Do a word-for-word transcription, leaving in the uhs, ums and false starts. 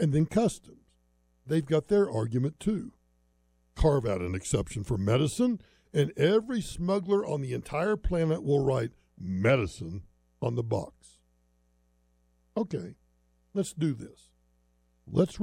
And then customs. They've got their argument too. Carve out an exception for medicine, and every smuggler on the entire planet will write medicine on the box. Okay, let's do this. Let's